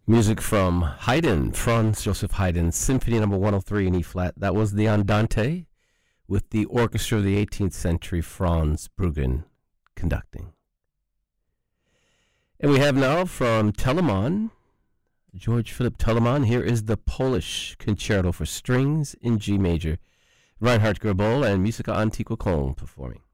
Music from Haydn, Franz Joseph Haydn, Symphony Number 103 in E-flat. That was the Andante with the orchestra of the 18th century, Franz Bruggen, conducting. And we have now from Telemann, George Philip Telemann. Here is the Polish Concerto for Strings in G major. Reinhard Grabol and Musica Antiqua Köln performing.